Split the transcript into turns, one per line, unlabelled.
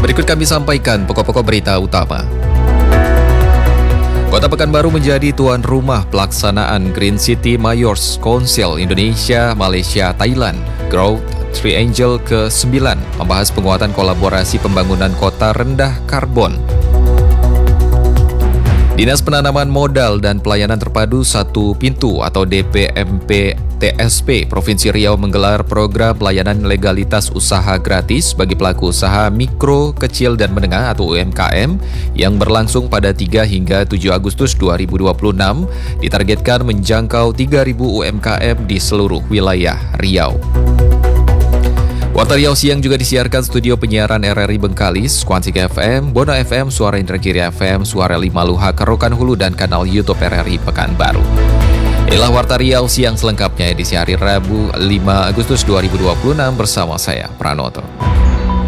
Berikut kami sampaikan pokok-pokok berita utama. Kota Pekanbaru menjadi tuan rumah pelaksanaan Green City Mayors Council Indonesia, Malaysia, Thailand Growth Triangle ke-9 membahas penguatan kolaborasi pembangunan kota rendah karbon. Dinas Penanaman Modal dan Pelayanan Terpadu Satu Pintu atau DPMP TSP Provinsi Riau menggelar program pelayanan legalitas usaha gratis bagi pelaku usaha mikro, kecil dan menengah atau UMKM yang berlangsung pada 3 hingga 7 Agustus 2026 ditargetkan menjangkau 3.000 UMKM di seluruh wilayah Riau. Warta Riau Siang juga disiarkan studio penyiaran RRI Bengkalis, Kuansik FM, Bono FM, Suara Indragiri FM, Suara Limaluha, Kerokan Hulu, dan kanal YouTube RRI Pekanbaru. Inilah Warta Riau Siang selengkapnya edisi hari Rabu 5 Agustus 2026 bersama saya, Pranoto.